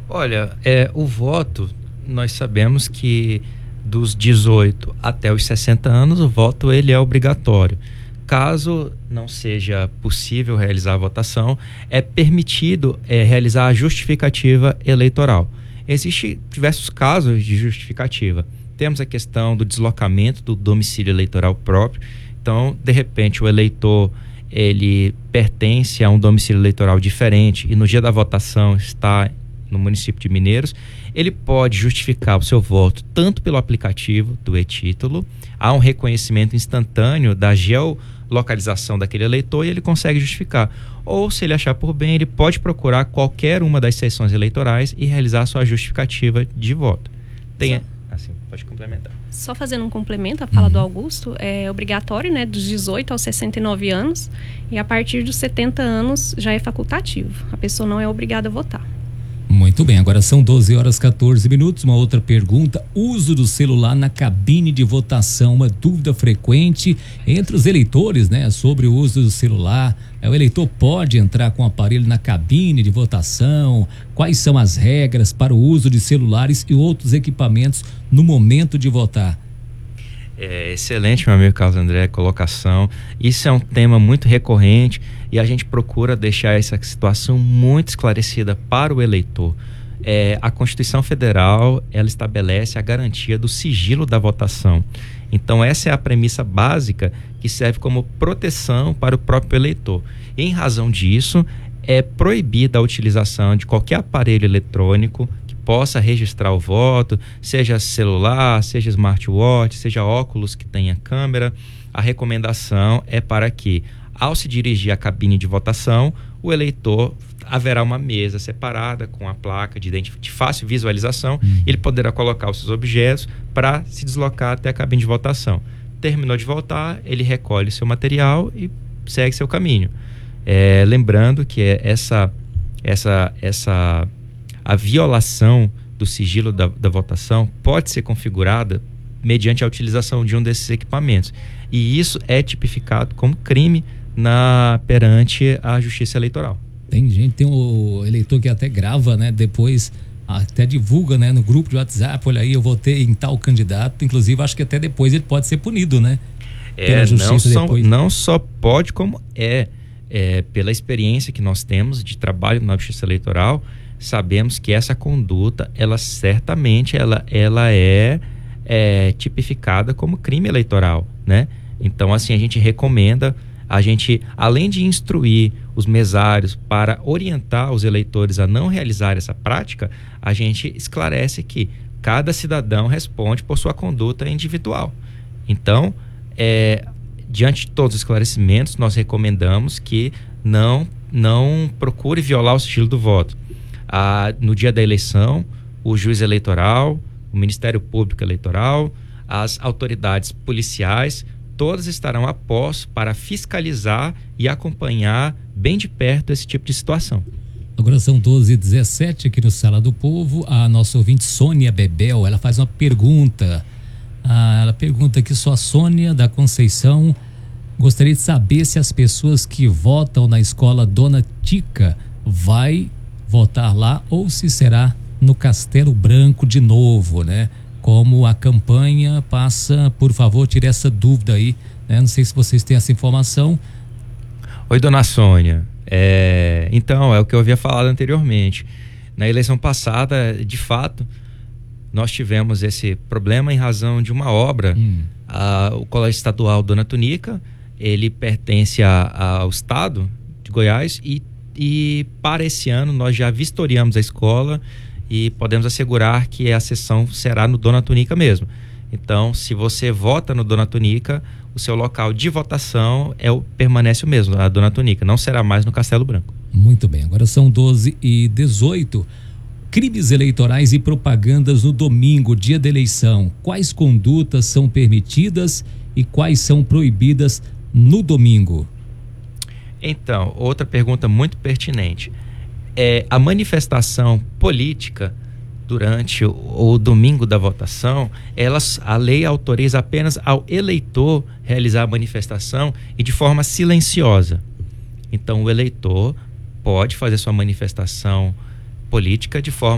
Olha, o voto, nós sabemos que dos 18 até os 60 anos, o voto ele é obrigatório. Caso não seja possível realizar a votação, é permitido realizar a justificativa eleitoral. Existem diversos casos de justificativa. Temos a questão do deslocamento do domicílio eleitoral próprio. Então, de repente, o eleitor ele pertence a um domicílio eleitoral diferente e no dia da votação está no município de Mineiros, ele pode justificar o seu voto tanto pelo aplicativo do e-título, há um reconhecimento instantâneo da geolocalização daquele eleitor e ele consegue justificar. Ou, se ele achar por bem, ele pode procurar qualquer uma das seções eleitorais e realizar sua justificativa de voto. Assim, pode complementar. Só fazendo um complemento à fala do Augusto, é obrigatório, né, dos 18 aos 69 anos, e a partir dos 70 anos já é facultativo. A pessoa não é obrigada a votar. Muito bem, agora são 12h14. Uma outra pergunta: uso do celular na cabine de votação, uma dúvida frequente entre os eleitores, né, sobre o uso do celular. O eleitor pode entrar com o aparelho na cabine de votação? Quais são as regras para o uso de celulares e outros equipamentos no momento de votar? Excelente, meu amigo Carlos André, colocação. Isso é um tema muito recorrente e a gente procura deixar essa situação muito esclarecida para o eleitor. A Constituição Federal, ela estabelece a garantia do sigilo da votação. Então, essa é a premissa básica que serve como proteção para o próprio eleitor. E, em razão disso, é proibida a utilização de qualquer aparelho eletrônico possa registrar o voto, seja celular, seja smartwatch, seja óculos que tenha câmera. A recomendação é para que, ao se dirigir à cabine de votação, o eleitor haverá uma mesa separada com a placa de fácil visualização. Ele poderá colocar os seus objetos para se deslocar até a cabine de votação. Terminou de votar, ele recolhe seu material e segue seu caminho. Lembrando que a violação do sigilo da votação pode ser configurada mediante a utilização de um desses equipamentos. E isso é tipificado como crime perante a Justiça Eleitoral. Tem um eleitor que até grava, né? Depois até divulga, né, no grupo de WhatsApp: olha aí, eu votei em tal candidato. Inclusive, acho que até depois ele pode ser punido, né? Pela justiça não só pode, como pela experiência que nós temos de trabalho na Justiça Eleitoral, sabemos que essa conduta, ela certamente é tipificada como crime eleitoral, né? Então, assim, a gente recomenda, além de instruir os mesários para orientar os eleitores a não realizar essa prática, a gente esclarece que cada cidadão responde por sua conduta individual. Então, diante de todos os esclarecimentos, nós recomendamos que não procure violar o sigilo do voto. No dia da eleição, o juiz eleitoral, o Ministério Público Eleitoral, as autoridades policiais, todas estarão a posto para fiscalizar e acompanhar bem de perto esse tipo de situação. Agora são 12h17 aqui no Sala do Povo. A nossa ouvinte Sônia Bebel, ela faz uma pergunta. Ela pergunta aqui: sou a Sônia da Conceição, gostaria de saber se as pessoas que votam na escola Dona Tica vai votar lá ou se será no Castelo Branco de novo, né? Como a campanha passa, por favor, tire essa dúvida aí, né? Não sei se vocês têm essa informação. Oi, dona Sônia. Então, é o que eu havia falado anteriormente. Na eleição passada, de fato, nós tivemos esse problema em razão de uma obra. O Colégio Estadual Dona Tunica, ele pertence ao estado de Goiás e para esse ano nós já vistoriamos a escola e podemos assegurar que a sessão será no Dona Tunica mesmo. Então, se você vota no Dona Tunica, o seu local de votação permanece o mesmo, a Dona Tunica, não será mais no Castelo Branco. Muito bem, agora são 12h18. Crimes eleitorais e propagandas no domingo, dia da eleição. Quais condutas são permitidas e quais são proibidas no domingo? Então, outra pergunta muito pertinente. A manifestação política durante o domingo da votação, a lei autoriza apenas ao eleitor realizar a manifestação e de forma silenciosa. Então, o eleitor pode fazer sua manifestação política de forma